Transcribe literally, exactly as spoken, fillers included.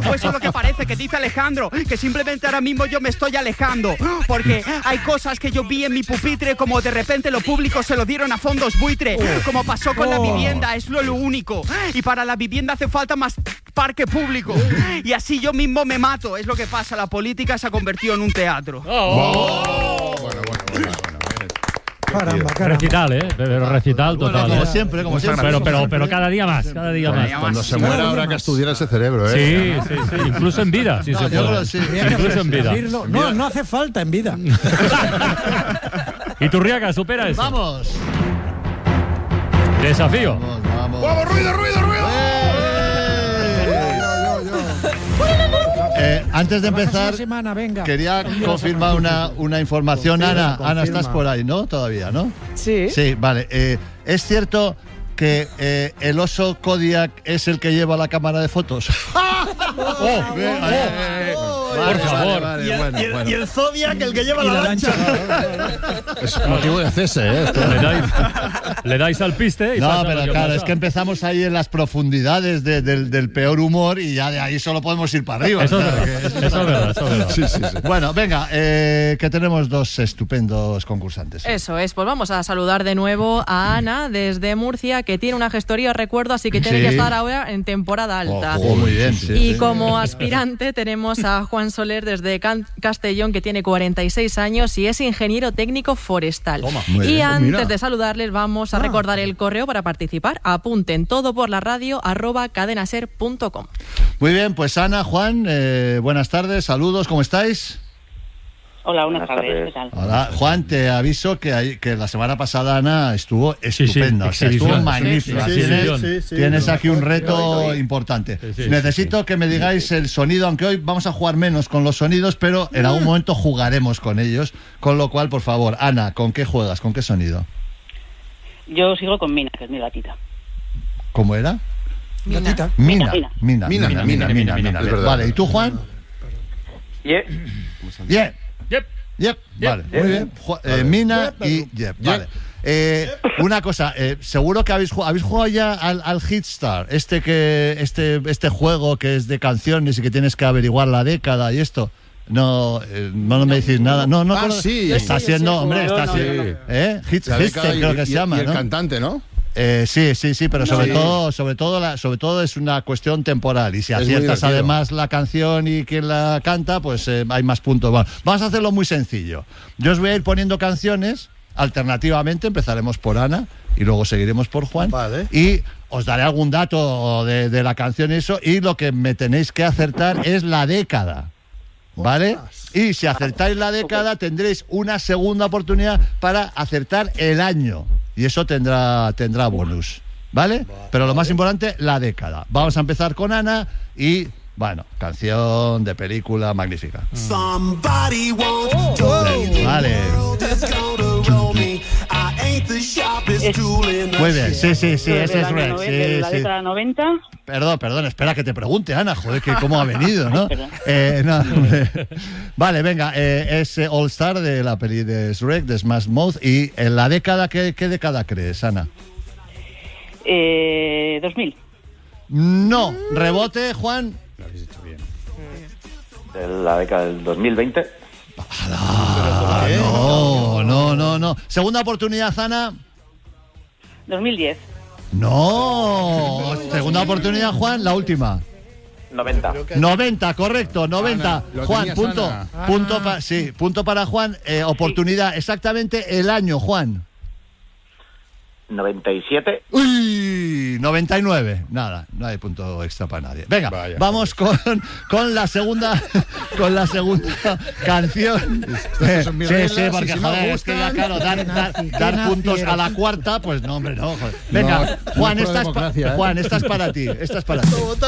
O eso es lo que parece que dice Alejandro, que simplemente ahora mismo yo me estoy alejando, porque hay cosas que yo vi en mi pupitre, como de repente lo público se lo dieron a fondos buitre, como pasó con la vivienda, es lo, lo único. Y para la vivienda hace falta más parque público. Y así yo mismo me mato, es lo que pasa, la política se ha convertido en un teatro. Oh. Bueno, bueno, bueno, bueno. Caramba, caramba. Recital, ¿eh? Pero recital total. Bueno, como ¿eh? siempre, como siempre. Pero, pero, pero cada día más, cada día Bueno, más. cuando se muera habrá que estudiar ese cerebro, ¿eh? Sí, sí, sí. Incluso en vida, si No, se yo puede. creo que sí. Incluso en vida. No, no hace falta en vida. Y Turriaga, supera eso. ¡Vamos! Desafío. Vamos, vamos. ¡Vamos, ruido, ruido, ruido! Eh, antes de empezar, Semana, venga. quería confirmar una, una información. Confirma, Ana, confirma. Ana, estás por ahí, ¿no? Todavía, ¿no? Sí. Sí, vale. Eh, ¿Es cierto que eh, el oso Kodiak es el que lleva la cámara de fotos? Oh, Bien, oh, eh, eh, por favor. vale, Y el, bueno, y el- bueno. y el Zodiac, el que lleva la, lancha. Es motivo de cese, ¿eh? Esto. Le dais, le dais al piste y No, pasa lo pero que claro, pasa. es que empezamos ahí en las profundidades de- del, del peor humor y ya de ahí solo podemos ir para arriba. Eso es O sea, verdad, que eso es verdad, eso es verdad. Sí, sí, sí. Bueno, venga, eh, que tenemos dos estupendos concursantes. Eso es, pues vamos a saludar de nuevo a Ana desde Murcia, que tiene una gestoría, os recuerdo, así que tiene Sí. que estar ahora en temporada alta. Ojo, muy bien. sí, Y sí. como aspirante tenemos a Juan Soler desde Can- Castellón, que tiene cuarenta y seis años y es ingeniero técnico forestal. Toma. Muy Y bien, antes mira. de saludarles vamos a Ah. recordar el correo para participar. Apunten todo por la radio arroba cadenaser punto com. Muy bien, pues Ana, Juan, eh, buenas tardes, saludos, ¿cómo estáis? Hola, buenas, tardes. ¿Qué tal? Hola, Juan, te aviso que, hay- que la semana pasada Ana estuvo sí, estupenda, o sea, estuvo exhibición. magnífica. Sí, sí, tienes sí, sí, tienes sí, aquí un sí, reto sí, sí. importante. Sí, sí, Necesito sí, sí. que me digáis el sonido, aunque hoy vamos a jugar menos con los sonidos, pero en algún momento jugaremos con ellos. Con lo cual, por favor, Ana, ¿con qué juegas? ¿Con qué sonido? Yo sigo con Mina, que es mi gatita. ¿Cómo era? Gatita. Mina. Mina. Mina, mina, mina, mina, mina, mina. Es verdad. Vale, ¿y tú, Juan? Yeah. Bien. Yep. Yep, vale, muy bien. Ju- eh, Mina y Yep, vale. Eh, una cosa, eh, seguro que habéis, ju- habéis jugado ya al, al Hitstar, este que este este juego que es de canciones y que tienes que averiguar la década y esto. No, eh, no me decís nada. No, no. Ah, no, sí. Está Sí, siendo, sí, hombre, yo está no, siendo, yo no. ¿eh? Hits, La década Hitster, y- creo que y- se llama, y el ¿no? cantante, ¿no? Eh, sí, sí, sí, pero sobre Sí. todo, sobre todo, la, sobre todo es una cuestión temporal. Y si Es muy aciertas divertido. además la canción y quien la canta, pues eh, hay más puntos. Bueno, vamos a hacerlo muy sencillo. Yo os voy a ir poniendo canciones. Alternativamente empezaremos por Ana y luego seguiremos por Juan. Vale. Y os daré algún dato de, de la canción y eso. Y lo que me tenéis que acertar es la década. ¿Vale? Y si acertáis la década, tendréis una segunda oportunidad para acertar el año. Y eso tendrá, tendrá bonus. ¿Vale? Pero lo más importante, la década. Vamos a empezar con Ana y, bueno, canción de película magnífica. Somebody wants to Vale. that's gonna roll me. I ain't the sharpest tool in the Muy bien, sí, sí, sí, Del ese es año Red. noventa, de Sí, la sí. década noventa. Perdón, perdón, espera que te pregunte, Ana, joder, que cómo ha venido, ¿no? Perdón. Eh, no, hombre. Vale, venga, eh, es eh, All Star de la peli de Shrek, de Smash Mouth. ¿Y en la década, qué, qué década crees, Ana? Eh, dos mil. No, rebote, Juan. De la década del dos mil veinte. Ah, no, no, no, no. Segunda oportunidad, Ana. dos mil diez. No. Segunda oportunidad, Juan, la última. noventa. noventa, correcto, noventa. Ana, lo Juan, tenías, punto. Ana. Punto pa- sí, punto para Juan. Eh, oportunidad, exactamente el año, Juan. noventa y siete. Uy, noventa y nueve. Nada, no hay punto extra para nadie. Venga, Vaya, vamos con, con la segunda con la segunda canción. Estas son mis sí, reglas, sí, y porque si no joder, es que ya gustan- claro, dar, Qué dar, nazi, qué dar nazi puntos eres. a la cuarta, pues no, hombre, no. Joder. Venga, No, no Juan, es esta es, pa- pro-democracia, ¿eh? Juan, esta es para ti, esta es para ti.